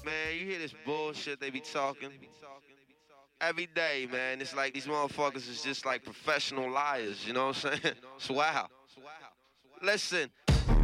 Man, you hear this bullshit they be talking every day, man. It's like these motherfuckers is just like professional liars, you know what I'm saying? It's wow. Listen,